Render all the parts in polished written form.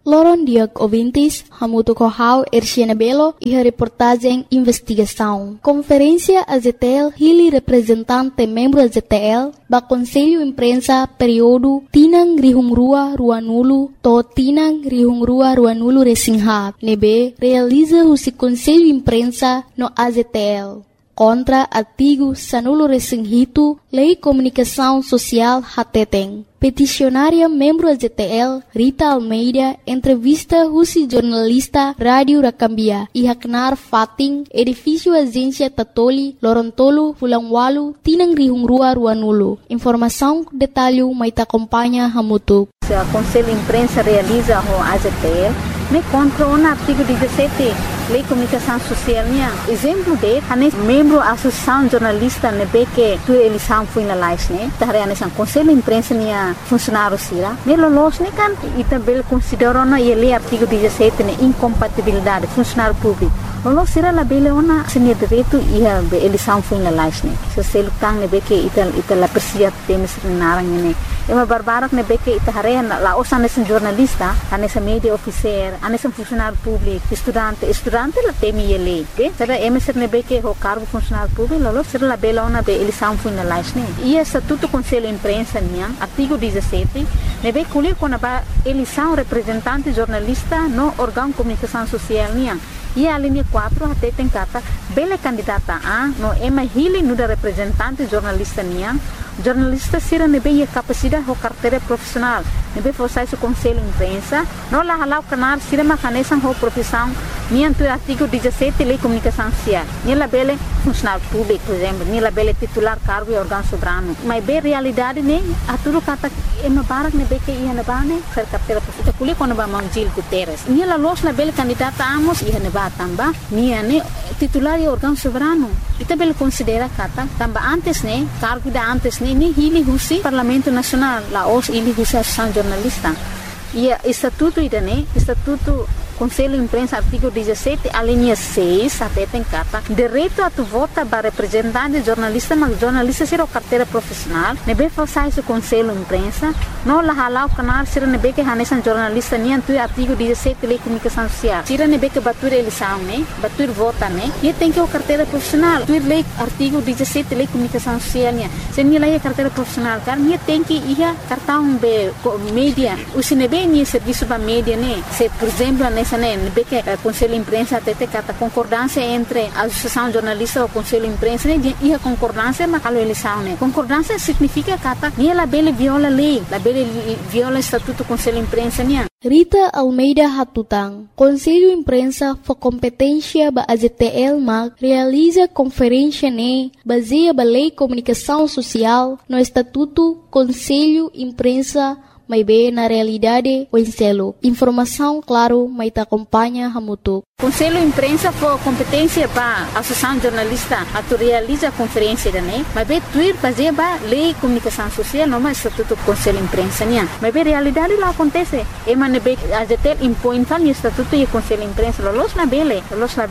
Loron Diag Ouvintes, Hamuto Corral, Erciana Belo e a reportagem Investigação. Conferência AZTL, Hili representante membro AZTL, ba Conselho Imprensa período Tinang Rihungrua Ruanulu, to Tinang Rihungrua Ruanulu Resinghab, nebe realiza o Conselho Imprensa no AZTL. Contra artigo Sanulo Resinghito, Lei Comunicação Social Hateteng. Peticionária membro AZTL, Rita Almeida, entrevista Rusi jornalista Rádio Rakambia e Haknar Fating, edifício Agência Tatoli, Lorontolo, Fulangwalu, Tinang Rihungrua Ruanulu. Informação, detalhe, maita acompanha Hamutu. A Conselho Imprensa realiza o AZTL, me contra o artigo 17, Lei Comunicação Social. Exemplo de, membro da Associação Jornalista, que tu eleição foi na live, a Conselho Imprensa funcionário sira. Nelos kan itabel considera na ele artigo 17 incompatibilidade funcionário público. Lolo sira la bele ona senia direito e a eleição foi na live. Se selo tang que itala persia temes narang Ema barbarak que itahare la osan nesse jornalista, nessa media officer, nesse funcionário público, estudante la temi ele, que será emeser que o cargo funcionário público, lolo será la bela ona be eleição foi na live. E estatuto Conselho Imprensa artigo 17, nebe kulir com a eleição representante jornalista no órgão comunicação social E a linha 4 até tem cata bela candidata a no ema hili no da representante jornalista jornalista sira nebe capacidade ou carteira profissional nebe forçar o Conselho Imprensa no la halau canar sira macanesan ho profissão tu artigo 17 Lei Comunicação Social la bela funcionário público por exemplo la bela titular cargo e órgão soberano mas bem realidade a tudo cata ema barak nebe que ia na bane ser carteira profissional kulir quando ba Gil Guterres la los na bela candidata amos ia na tamba titular e órgão soberano ita bela considera kata tamba antes cargo da antes ni hili husi Parlamento Nacional la os ili husi Associação Jornalista e estatuto estatuto Conselho Imprensa artigo 17 a linha 6 até tem cata direito a tu vota para representante jornalista mas jornalista ser carteira profissional nebe forçar o Conselho Imprensa no la halau canar ser nebe que hanesan jornalista tu artigo 17 Lei Comunicação Social ser nebe que batur eleição batur vota e tem que o carteira profissional tu lei artigo 17 Lei Comunicação Social se ni lei carteira profissional car tem que ia cartão be mídia o sinebe ni serviço ba mídia se por exemplo que Conselho Imprensa até cata concordância entre a Associação Jornalista e o Conselho Imprensa e a concordância mas a eleição concordância significa cata ela bele viola a lei la bele viola o estatuto Conselho Imprensa Rita Almeida Hatutang, Conselho Imprensa for competência ba AZTL realiza conferência baseia ba Lei Comunicação Social no Estatuto Conselho Imprensa mas bem na realidade o enselo. Informação, claro, mas te acompanha Hamutu. Conselho Imprensa for competência para a Associação Jornalista a realiza a conferência mas bem tuir fazer ba Lei Comunicação Social não mais Estatuto Conselho Imprensa mas bem realidade lá acontece emane be AZTL impõe tal Estatuto e Conselho Imprensa los na bele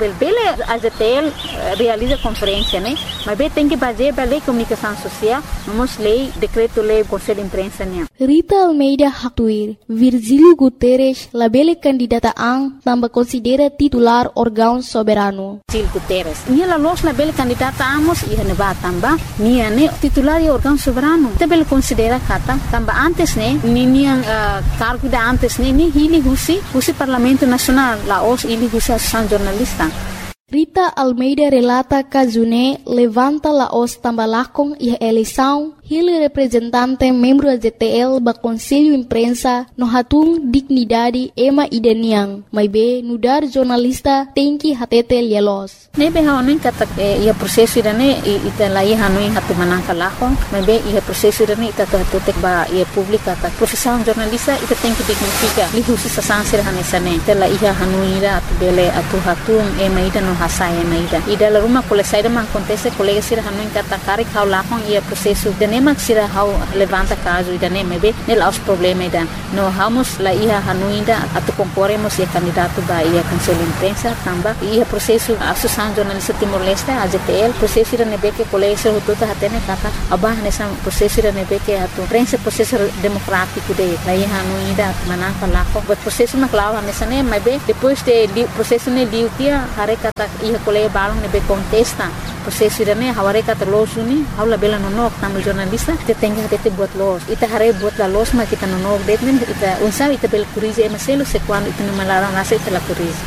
AZTL realiza conferência mas bem tem que fazer ba Lei Comunicação Social não lei decreto lei Conselho Imprensa Rita Almeida Hatuir, Virgílio Guterres, labele candidata também considera titular órgão soberano. Gil Guterres, ela los labele candidata amos e neba tamba, titular e órgão soberano. Também considera kata tamba antes cargo da antes ni hili husi Parlamento Nacional, la os ili husi Associação Jornalista. Rita Almeida relata Kazune levanta la os tambalakong e eleição Hili representante membro AZTL ba Conselho Imprensa no hatung dignidade ema idaniang mas be nudar jornalista tem que hatete lielos nebe haonin kata ia proseso idane ita lai hanuin hatu manangka lakong mas be ia proseso idane ita totek ba ia publika ta profissão jornalista ita tem que dignifica li husi sasansir hanesane tela ia hanuira atu bele atu hatung ema ida no hasai ema ida la ruma colega saida man acontece colega sir hanuin kata karik hau lakong ia proseso idane nema sira hau levanta caso ida nema be nela os problema ida no vamos la ia hanuinda atu concorremos e candidato ba ia conselho imprensa tamba ia processo associação jornalista Timor-Leste AZTL processo ida nebe que colégio tudo hatene kata abah nessa processo ida nebe que atu prensa processo democrático de la ia hanuinda manang palako but processo maklawa nessa nema be depois de processo ne liutia hare kata ia colégio balong nebe contesta processo ida ne haware kata losu ni haula bela nonok tamu jornalista te tenga te buat los ita hare buat la los ma kita nonok det ita unsa ita bel kurize emaselo se quando ita no malarang nasa ita la kurize